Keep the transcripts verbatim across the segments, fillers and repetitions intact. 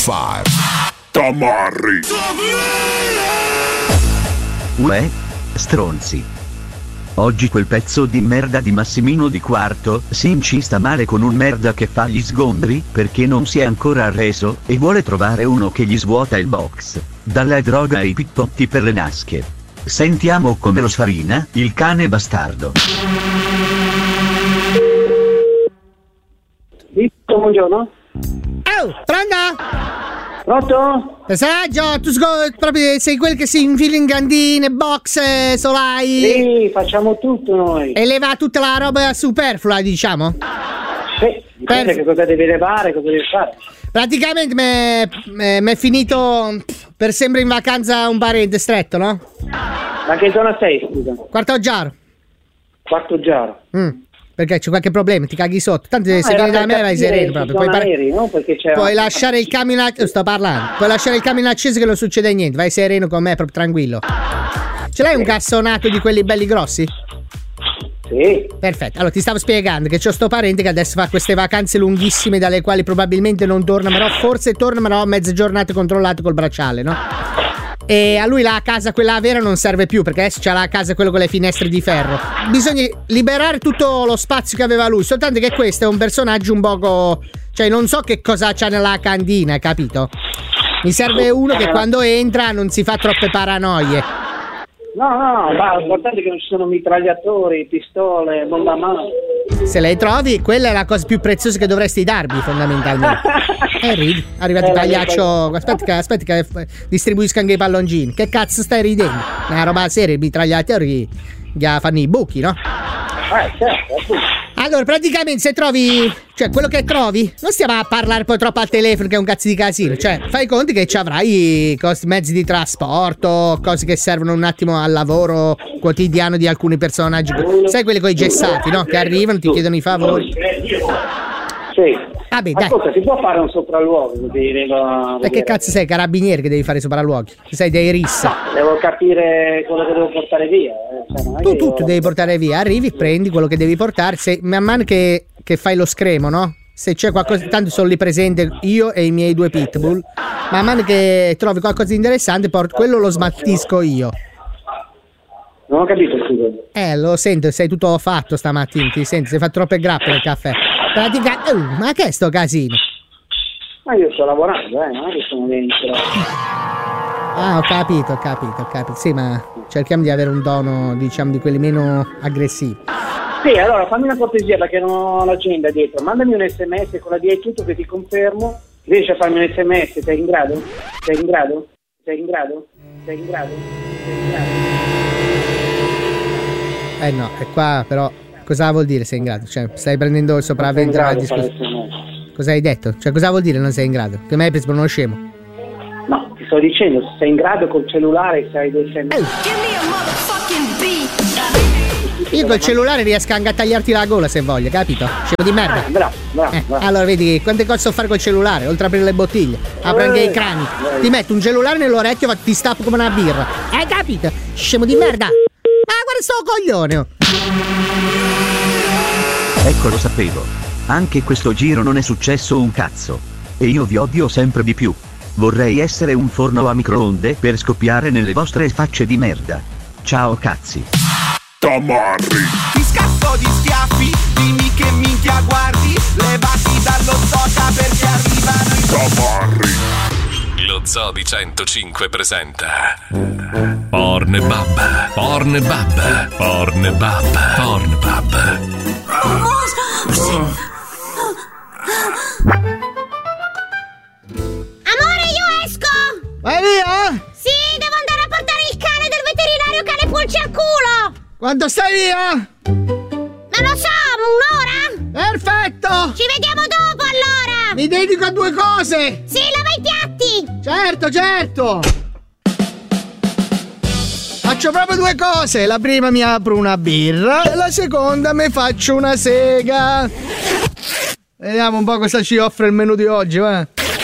five. Tamarri. Uè, stronzi. Oggi quel pezzo di merda di Massimino Di Quarto si incista male con un merda che fa gli sgombri perché non si è ancora arreso e vuole trovare uno che gli svuota il box, dalla droga ai pippotti per le nasche. Sentiamo come lo sfarina, il cane bastardo. Buongiorno. Oh, pronto? Pronto? Personaggio, tu sgo- proprio sei quel che si infila in gandine, box, solai. Sì, facciamo tutto noi. E leva tutta la roba superflua, diciamo. Sì, dipende che cosa devi levare, cosa devi fare. Praticamente mi è finito per sempre in vacanza un parente stretto, no? Ma che zona sei, scusa? Quarto Giaro. Quarto Giaro. Mm. Perché c'è qualche problema, ti caghi sotto. Tanto no, se vieni da me vai sereno proprio. Puoi, par- aerei, no? Perché c'è puoi una... lasciare il camion acceso. Sto parlando. Puoi lasciare il camion acceso che non succede niente. Vai sereno con me, proprio tranquillo. Ce l'hai un cassonato di quelli belli grossi? Sì. Perfetto. Allora ti stavo spiegando che c'ho sto parente che adesso fa queste vacanze lunghissime dalle quali probabilmente non torna, però forse torna, ma no, mezze giornate controllate col bracciale, no? E a lui la casa quella vera non serve più perché adesso c'ha la casa quello con le finestre di ferro. Bisogna liberare tutto lo spazio che aveva lui, soltanto che questo è un personaggio un poco, cioè non so che cosa c'ha nella cantina, capito? Mi serve uno che quando entra non si fa troppe paranoie. No, no, ma l'importante è che non ci sono mitragliatori, pistole, bomba a mano. Se le trovi, quella è la cosa più preziosa che dovresti darmi, fondamentalmente. E eh, ridi, arrivati eh, pagliaccio. Aspetta che, aspetta che distribuisco anche i palloncini. Che cazzo stai ridendo? Una roba seria, i mitragliatori che fanno i buchi, no? Eh, certo, appunto. Allora, praticamente se trovi, cioè quello che trovi, non stiamo a parlare poi troppo al telefono che è un cazzo di casino, cioè fai conti che ci avrai cos- mezzi di trasporto, cose che servono un attimo al lavoro quotidiano di alcuni personaggi, sai quelli coi gessati, no? Che arrivano, ti chiedono i favori. Sì. Vabbè, dai. Ascolta, si può fare un sopralluogo? Devo... E che cazzo sei, carabinieri che devi fare i sopralluoghi? Sei dei rissa. No, devo capire quello che devo portare via. Eh. Cioè, tu io... tutto devi portare via, arrivi, prendi quello che devi portare, se, man mano che, che fai lo scremo, no? Se c'è qualcosa, tanto sono lì presente io e i miei due pitbull, man mano che trovi qualcosa di interessante, porto, quello lo smaltisco io. Non ho capito, scusa. Eh, lo sento, sei tutto fatto stamattina, ti senti, sei fatto troppe grappe nel caffè. Pratica... Uh, ma che è sto casino? Ma io sto lavorando, eh, non è che sono dentro. Ah, ho capito, ho capito, ho capito. Sì, ma cerchiamo di avere un tono, diciamo, di quelli meno aggressivi. Sì, allora fammi una cortesia perché non ho l'agenda dietro. Mandami un sms con la D e tutto che ti confermo. Riesci a farmi un sms? Sei in grado? Sei in grado? Sei in grado? Sei in grado? Sei in grado? Eh no, e qua però cosa vuol dire sei in grado? Cioè, stai prendendo il sopravvento alla discussione. Cosa hai detto? Cioè, cosa vuol dire non sei in grado? Che me hai preso per uno scemo? No, ti sto dicendo, se sei in grado col cellulare se hai dei sms. Io col cellulare riesco anche a tagliarti la gola se voglio, capito? Scemo di merda. Ah, bravo, bravo, eh, bravo. Allora vedi quante cose so fare col cellulare, oltre a aprire le bottiglie, apro anche i crani. Ti metto un cellulare nell'orecchio, ti stappo come una birra. Hai capito? Scemo di merda. Ah, guarda sto coglione. Ecco, lo sapevo. Anche questo giro non è successo un cazzo. E io vi odio sempre di più. Vorrei essere un forno a microonde per scoppiare nelle vostre facce di merda. Ciao cazzi. Tamarri. Ti scappo di schiaffi, dimmi che minchia guardi, levati dallo soca perché arrivano i Tamarri. Lo Zoo di centocinque presenta Pornbub, Pornbub, Pornbub, Pornbub. Amore, io esco! Vai via? Sì, devo andare a portare il cane del veterinario cane pulce al culo! Quando stai via? Non lo so, un'ora? Perfetto! Ci vediamo dopo allora! Mi dedico a due cose! Sì, lava i piatti! Certo, certo! Faccio proprio due cose. La prima mi apro una birra e la seconda mi faccio una sega. Vediamo un po' cosa ci offre il menù di oggi, va?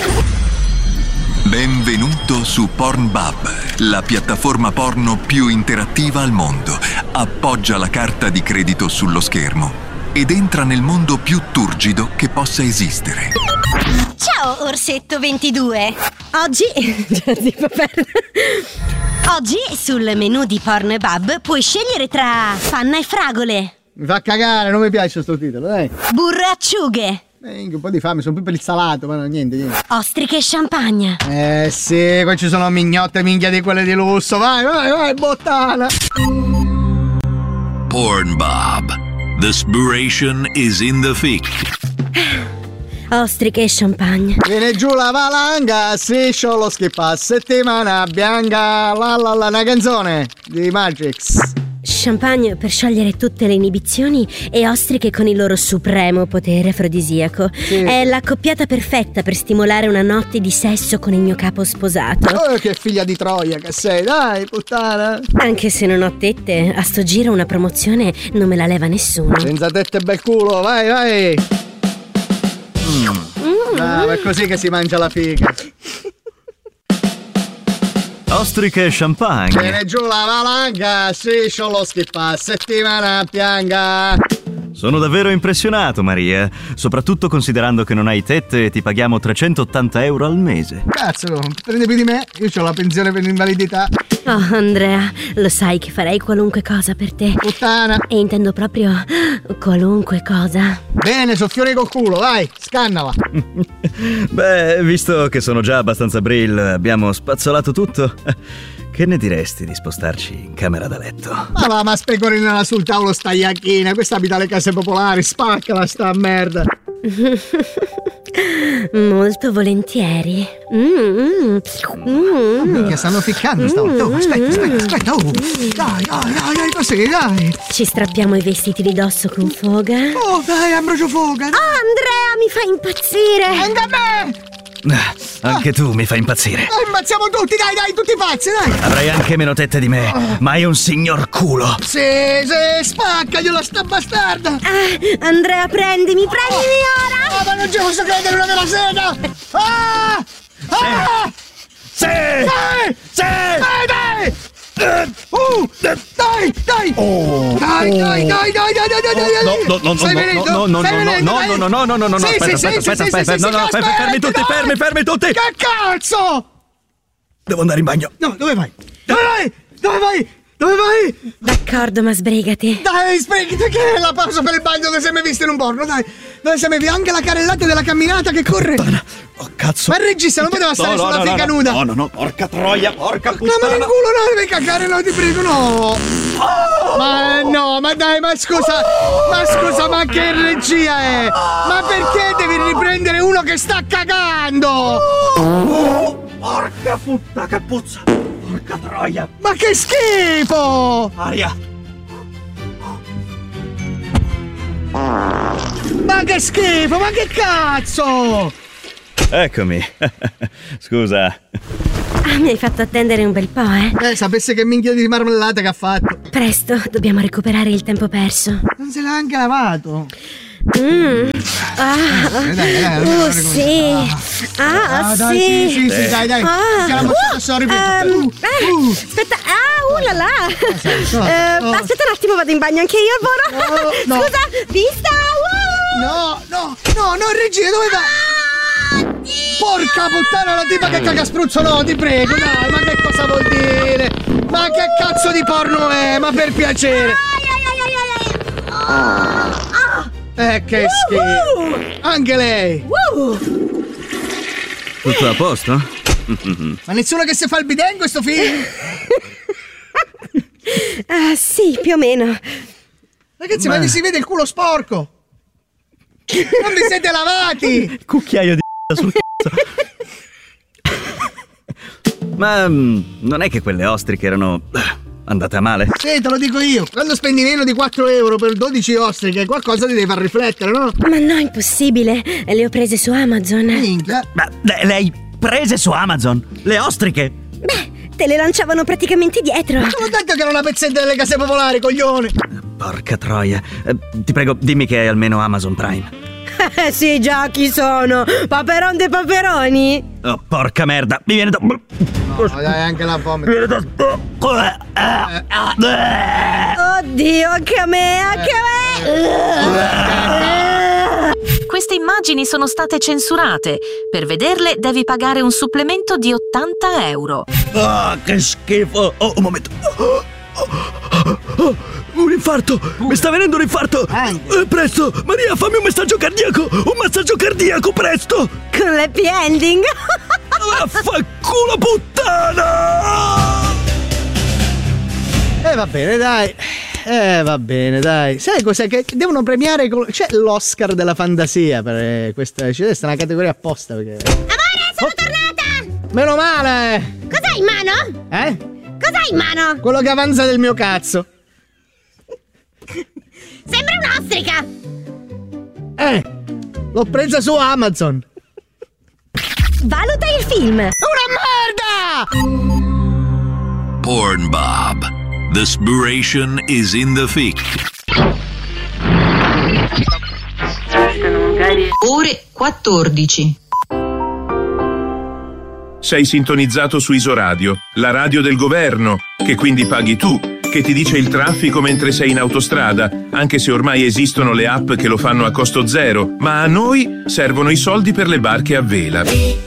Benvenuto su Pornbub, la piattaforma porno più interattiva al mondo. Appoggia la carta di credito sullo schermo ed entra nel mondo più turgido che possa esistere. Ciao Ciao Orsetto ventidue. Oggi tipo per... Oggi sul menù di Pornhub puoi scegliere tra panna e fragole, Mi fa cagare, non mi piace sto titolo, dai. burro e acciughe, Eh, un po' di fame, sono più per il salato, ma no, niente, niente. ostriche e champagne. Eh sì, qua ci sono mignotte minchia di quelle di lusso. Vai, vai, vai, bottana. Pornhub. The spiration is in the thick. Ostriche e champagne. Viene giù la valanga, striscio lo schippa, settimana bianca, la la la, una canzone di Magix. Champagne per sciogliere tutte le inibizioni e ostriche con il loro supremo potere afrodisiaco. Sì. È la coppiata perfetta per stimolare una notte di sesso con il mio capo sposato. Oh, che figlia di Troia che sei, dai, puttana. Anche se non ho tette, a sto giro una promozione non me la leva nessuno. Senza tette e bel culo, vai, vai. Mm. Ah, è così che si mangia la figa. Ostriche e champagne. Viene giù la valanga, striscio lo schippa, settimana bianca. Sono davvero impressionato, Maria. Soprattutto considerando che non hai tette e ti paghiamo trecentottanta euro al mese. Cazzo, prendi più di me, io ho la pensione per l'invalidità. Oh, Andrea, lo sai che farei qualunque cosa per te. Puttana. E intendo proprio qualunque cosa. Bene, soffione col culo, vai, scannala. Beh, visto che sono già abbastanza brill, abbiamo spazzolato tutto. Che ne diresti di spostarci in camera da letto? Ma va, ma specorinala sul tavolo sta iacchina, questa abita le case popolari, spaccala sta merda. Molto volentieri. Mm, mm, mm. Minchia, stanno ficcando stavolta. Oh, aspetta, aspetta, aspetta. Oh. Dai, dai, dai, dai, così, dai. Ci strappiamo i vestiti di dosso con foga. Oh, dai, Ambrogio Foga. Oh, Andrea, mi fai impazzire. Anche a me. Ah, anche tu mi fai impazzire. Oh, ammazziamo tutti, dai, dai, tutti pazzi, dai. Avrai anche meno tette di me, ma hai un signor culo. Sì, sì, spaccagliela sta bastarda. Ah, Andrea, prendimi, prendimi ora. Ah, ma non ci posso credere, una vera sega. Ah! Ah! Sì! Dai! Sì! Dai, dai! Uh, dai, dai! Oh, dai, dai, dai, dai, dai, dai, dai, dai! No, no, no, no, Stai no, venendo? no, no, Stai no, venendo, no, dai? no, no, no, no, no, no, Sì, aspetta, sì, aspetta, sì, aspetta, sì, aspetta, sì, no, sì, no, sì, fermi, fermi tutti, aspetta, fermi, dai! fermi tutti! Che cazzo? Devo andare in bagno. No, dove vai? Dove vai? Dove vai? Dove vai? D'accordo, ma sbrigati. Dai, sbrigati, che è la pausa per il bagno che sei mai visto in un porno, dai! Dove sei mai visto? Anche la carrellata della camminata che corre! Oh, cazzo! Ma il regista non poteva stare No, no, sulla no, figa no, nuda! No, no, no, porca troia, porca No, puttana! ma nel culo no, devi cagare, no, ti prego, no! Ma no, ma dai, ma scusa, ma scusa, ma che regia è? Ma perché devi riprendere uno che sta cagando? Oh, porca puttana, che puzza! Porca troia! Ma che schifo! Aria! Ma che schifo, ma che cazzo! Eccomi. Scusa. Ah, mi hai fatto attendere un bel po', eh? Eh, sapesse che minchia di marmellata che ha fatto. Presto, dobbiamo recuperare il tempo perso. Non se l'ha anche lavato. Mm. Ah, dai, dai, dai, uh, dai, sì. Ah, Ah, dai, sì. sì, sì, sì, dai, dai. Ah, Che la mozzata sorry, ehm, uh, eh, uh. Aspetta, ah, uh là là. no, Eh, no. Aspetta un attimo, vado in bagno anche io, Boro. No, no. Scusa, vista. Uh. No, no, no, no, regia, dove va? Porca puttana, la tipa che caga spruzzo, no, ti prego, dai, ma che cosa vuol dire? Ma che cazzo di porno è? Ma per piacere. Eh, che schifo. Anche lei. Tutto a posto? Ma nessuno che si fa il bidet in questo film? Ah, sì, più o meno. Ragazzi, ma vi si vede il culo sporco. Non vi siete lavati. Cucchiaio di sul cazzo. Ma mm, non è che quelle ostriche erano andate a male? Sì, te lo dico io. Quando spendi meno di quattro euro per dodici ostriche, qualcosa ti deve far riflettere, no? Ma no, impossibile. Le ho prese su Amazon. Minchia. Ma le, le hai prese su Amazon? Le ostriche? Beh, te le lanciavano praticamente dietro. Te l'ho detto che era una pezzetta delle case popolari, coglione. Porca troia. Eh, ti prego, dimmi che hai almeno Amazon Prime. Eh sì, già, chi sono? Paperon dei paperoni? Oh, porca merda. Mi viene da... No, dai, anche la fame. Mi viene da... Oddio, anche a me, anche a me. queste immagini sono state censurate. Per vederle devi pagare un supplemento di ottanta euro. Ah, che schifo! Oh, un momento. Oh, oh, oh, oh, un infarto! Mi sta venendo un infarto! Eh, presto! Maria, fammi un messaggio cardiaco! Un massaggio cardiaco, presto! Con l'happy ending! Vaffanculo puttana! Eh va bene, dai. Eh va bene, dai. Sai cos'è che devono premiare? Col... C'è l'Oscar della fantasia per questa. C'è una categoria apposta perché. Amore, sono oh. tornata! Meno male! Cos'hai in mano? Eh? Cos'hai in mano? Quello che avanza del mio cazzo. Sembra un'ostrica! Eh! L'ho presa su Amazon! Valuta il film! Una merda! Pornbub. The inspiration is in the fic. Ore quattordici. Sei sintonizzato su Isoradio, la radio del governo, che quindi paghi tu, che ti dice il traffico mentre sei in autostrada, anche se ormai esistono le app che lo fanno a costo zero, ma a noi servono i soldi per le barche a vela.